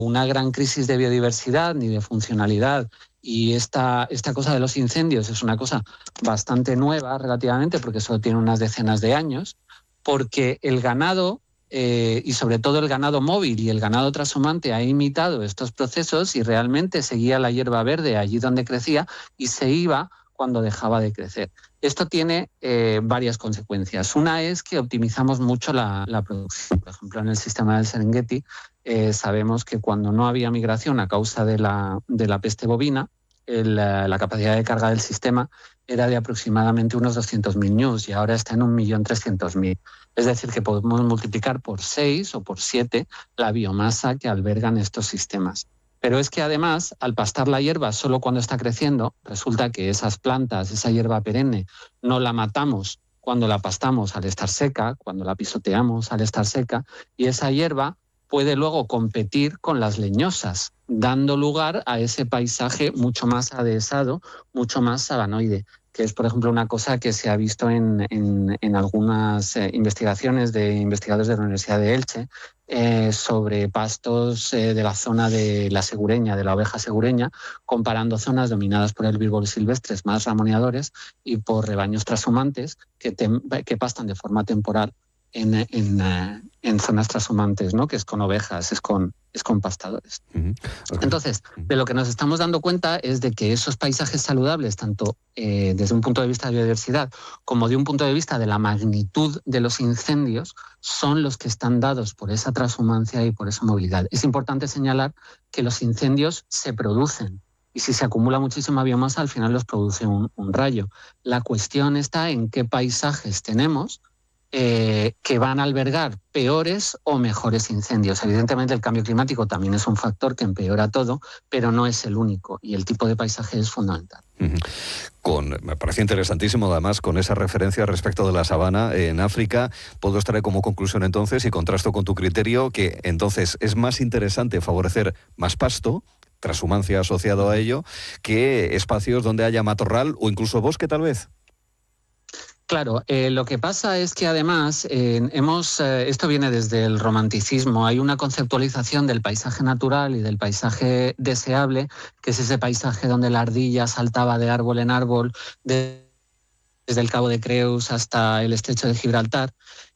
una gran crisis de biodiversidad ni de funcionalidad. Y esta cosa de los incendios es una cosa bastante nueva relativamente, porque solo tiene unas decenas de años, porque el ganado, y sobre todo el ganado móvil y el ganado trashumante, ha imitado estos procesos y realmente seguía la hierba verde allí donde crecía y se iba cuando dejaba de crecer. Esto tiene varias consecuencias. Una es que optimizamos mucho la producción. Por ejemplo, en el sistema del Serengeti sabemos que cuando no había migración a causa de la peste bovina, la capacidad de carga del sistema era de aproximadamente unos 200.000 ñus y ahora está en 1.300.000. Es decir, que podemos multiplicar por 6 o por 7 la biomasa que albergan estos sistemas. Pero es que además, al pastar la hierba solo cuando está creciendo, resulta que esas plantas, esa hierba perenne, no la matamos cuando la pastamos al estar seca, cuando la pisoteamos al estar seca, y esa hierba puede luego competir con las leñosas, dando lugar a ese paisaje mucho más adhesado, mucho más sabanoide, que es, por ejemplo, una cosa que se ha visto en algunas investigaciones de investigadores de la Universidad de Elche sobre pastos de la zona de la segureña, de la oveja segureña, comparando zonas dominadas por herbívoros silvestres más ramoneadores y por rebaños trashumantes que pastan de forma temporal en zonas trashumantes, ¿no? Que es con ovejas, es con pastadores. Uh-huh. Okay. Entonces, de lo que nos estamos dando cuenta es de que esos paisajes saludables, tanto desde un punto de vista de biodiversidad como de un punto de vista de la magnitud de los incendios, son los que están dados por esa transhumancia y por esa movilidad. Es importante señalar que los incendios se producen, y si se acumula muchísima biomasa, al final los produce un rayo. La cuestión está en qué paisajes tenemos que van a albergar peores o mejores incendios. Evidentemente el cambio climático también es un factor que empeora todo, pero no es el único, y el tipo de paisaje es fundamental. Me parece interesantísimo, además, con esa referencia respecto de la sabana en África. Puedo extraer como conclusión entonces, y contrasto con tu criterio, que entonces es más interesante favorecer más pasto, transhumancia asociado a ello, que espacios donde haya matorral o incluso bosque, tal vez. Claro, lo que pasa es que además esto viene desde el romanticismo. Hay una conceptualización del paisaje natural y del paisaje deseable, que es ese paisaje donde la ardilla saltaba de árbol en árbol, desde el Cabo de Creus hasta el Estrecho de Gibraltar.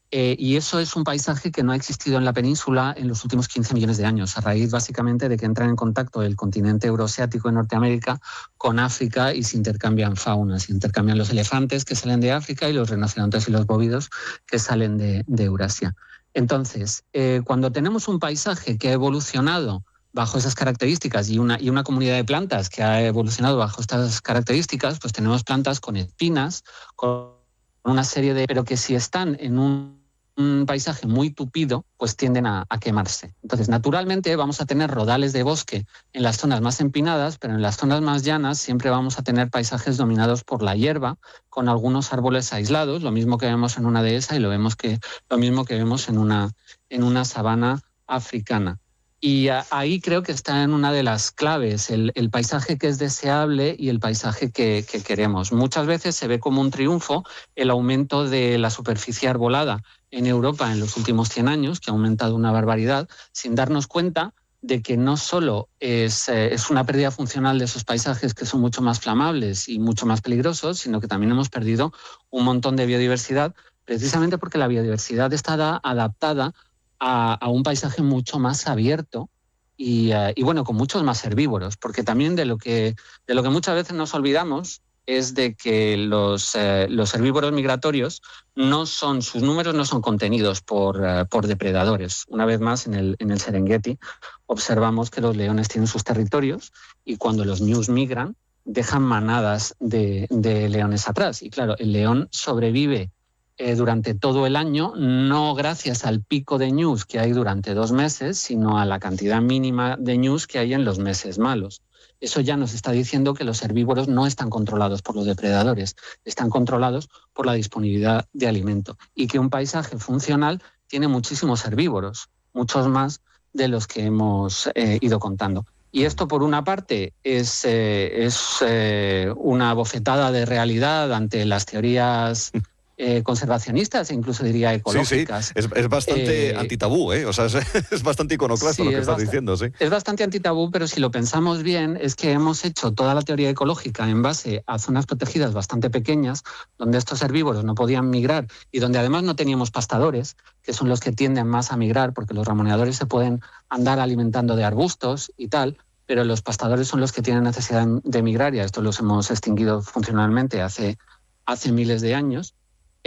Y eso es un paisaje que no ha existido en la península en los últimos 15 millones de años, a raíz básicamente de que entran en contacto el continente euroasiático de Norteamérica con África y se intercambian faunas. Se intercambian los elefantes que salen de África y los rinocerontes y los bóvidos que salen de Eurasia. Entonces, cuando tenemos un paisaje que ha evolucionado bajo esas características y una comunidad de plantas que ha evolucionado bajo estas características, pues tenemos plantas con espinas, con una serie de... pero que si están en un paisaje muy tupido, pues tienden a quemarse. Entonces, naturalmente vamos a tener rodales de bosque en las zonas más empinadas, pero en las zonas más llanas siempre vamos a tener paisajes dominados por la hierba, con algunos árboles aislados, lo mismo que vemos en una dehesa y lo mismo que vemos en una sabana africana. Y ahí creo que está en una de las claves, el paisaje que es deseable y el paisaje que queremos. Muchas veces se ve como un triunfo el aumento de la superficie arbolada en Europa en los últimos 100 años, que ha aumentado una barbaridad, sin darnos cuenta de que no solo es una pérdida funcional de esos paisajes que son mucho más flamables y mucho más peligrosos, sino que también hemos perdido un montón de biodiversidad, precisamente porque la biodiversidad está adaptada a un paisaje mucho más abierto y bueno, con muchos más herbívoros, porque también de lo que muchas veces nos olvidamos es de que los herbívoros migratorios sus números no son contenidos por depredadores. Una vez más, en el Serengeti observamos que los leones tienen sus territorios y cuando los ñus migran dejan manadas de leones atrás. Y claro, el león sobrevive durante todo el año, no gracias al pico de ñus que hay durante 2 meses, sino a la cantidad mínima de ñus que hay en los meses malos. Eso ya nos está diciendo que los herbívoros no están controlados por los depredadores, están controlados por la disponibilidad de alimento, y que un paisaje funcional tiene muchísimos herbívoros, muchos más de los que hemos ido contando. Y esto, por una parte, es una bofetada de realidad ante las teorías conservacionistas e incluso diría ecológicas. Sí, es bastante antitabú, ¿eh? O sea, es bastante iconoclasta lo que estás diciendo, sí. Es bastante antitabú, pero si lo pensamos bien, es que hemos hecho toda la teoría ecológica en base a zonas protegidas bastante pequeñas, donde estos herbívoros no podían migrar y donde además no teníamos pastadores, que son los que tienden más a migrar, porque los ramoneadores se pueden andar alimentando de arbustos y tal, pero los pastadores son los que tienen necesidad de migrar, y a esto los hemos extinguido funcionalmente hace miles de años.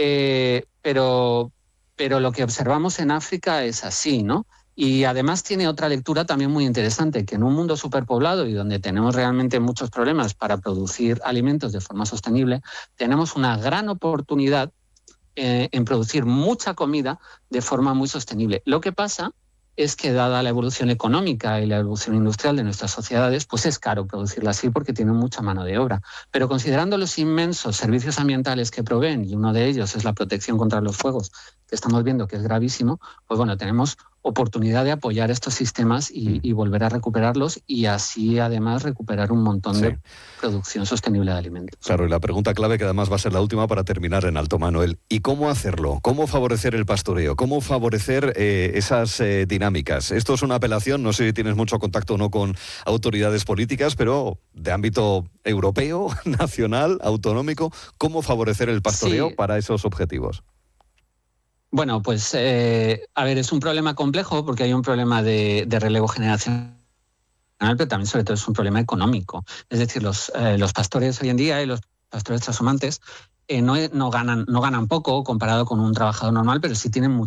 Pero lo que observamos en África es así, ¿no? Y además tiene otra lectura también muy interesante, que en un mundo superpoblado y donde tenemos realmente muchos problemas para producir alimentos de forma sostenible, tenemos una gran oportunidad en producir mucha comida de forma muy sostenible. Lo que pasa es que, dada la evolución económica y la evolución industrial de nuestras sociedades, pues es caro producirla así porque tienen mucha mano de obra. Pero considerando los inmensos servicios ambientales que proveen, y uno de ellos es la protección contra los fuegos, que estamos viendo que es gravísimo, pues bueno, tenemos oportunidad de apoyar estos sistemas y volver a recuperarlos, y así además recuperar un montón de producción sostenible de alimentos. Claro, y la pregunta clave, que además va a ser la última para terminar en alto, Manuel, ¿y cómo hacerlo? ¿Cómo favorecer el pastoreo? ¿Cómo favorecer esas dinámicas? Esto es una apelación, no sé si tienes mucho contacto o no con autoridades políticas, pero de ámbito europeo, nacional, autonómico, ¿cómo favorecer el pastoreo para esos objetivos? Bueno, pues a ver, es un problema complejo porque hay un problema de relevo generacional, pero también sobre todo es un problema económico. Es decir, los pastores hoy en día y los pastores trashumantes no ganan poco comparado con un trabajador normal, pero sí tienen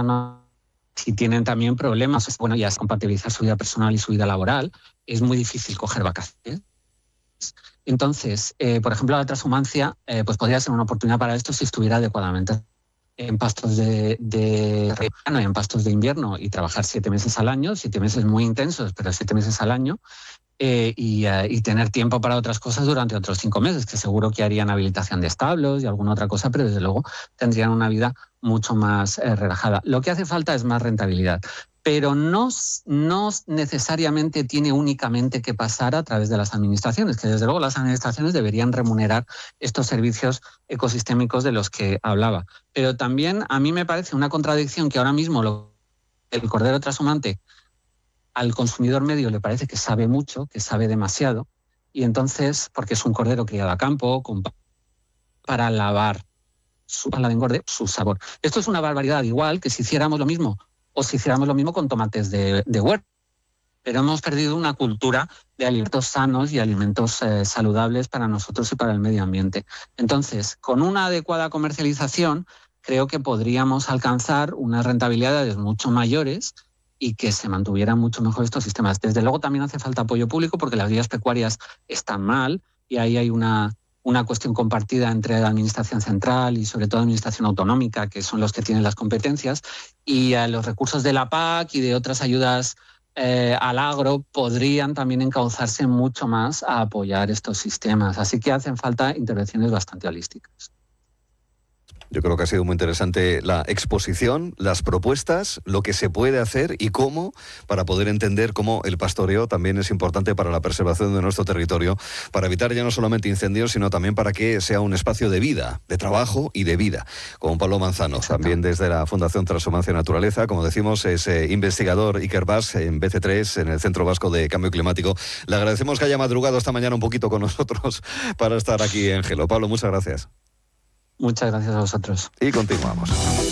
sí tienen también problemas. Bueno, ya es compatibilizar su vida personal y su vida laboral. Es muy difícil coger vacaciones. Entonces, por ejemplo, la transhumancia pues podría ser una oportunidad para esto si estuviera adecuadamente en pastos de verano y en pastos de invierno, y trabajar 7 meses al año, 7 meses muy intensos, pero 7 meses al año, y tener tiempo para otras cosas durante otros 5 meses, que seguro que harían habilitación de establos y alguna otra cosa, pero desde luego tendrían una vida mucho más relajada. Lo que hace falta es más rentabilidad, pero no necesariamente tiene únicamente que pasar a través de las administraciones, que desde luego las administraciones deberían remunerar estos servicios ecosistémicos de los que hablaba. Pero también a mí me parece una contradicción que ahora mismo el cordero trashumante al consumidor medio le parece que sabe mucho, que sabe demasiado, y entonces, porque es un cordero criado a campo, para lavar para la engorde, su sabor. Esto es una barbaridad, igual que si hiciéramos lo mismo, o si hiciéramos lo mismo con tomates de huerta. Pero hemos perdido una cultura de alimentos sanos y alimentos saludables para nosotros y para el medio ambiente. Entonces, con una adecuada comercialización, creo que podríamos alcanzar unas rentabilidades mucho mayores y que se mantuvieran mucho mejor estos sistemas. Desde luego también hace falta apoyo público porque las vías pecuarias están mal, y ahí hay una cuestión compartida entre la Administración Central y sobre todo la Administración Autonómica, que son los que tienen las competencias, y los recursos de la PAC y de otras ayudas al agro podrían también encauzarse mucho más a apoyar estos sistemas. Así que hacen falta intervenciones bastante holísticas. Yo creo que ha sido muy interesante la exposición, las propuestas, lo que se puede hacer y cómo, para poder entender cómo el pastoreo también es importante para la preservación de nuestro territorio, para evitar ya no solamente incendios, sino también para que sea un espacio de vida, de trabajo y de vida. Con Pablo Manzano, también desde la Fundación Transhumancia y Naturaleza, como decimos, es investigador Ikerbas en BC3, en el Centro Vasco de Cambio Climático. Le agradecemos que haya madrugado esta mañana un poquito con nosotros para estar aquí en Gelo. Pablo, muchas gracias. Muchas gracias a vosotros. Y continuamos.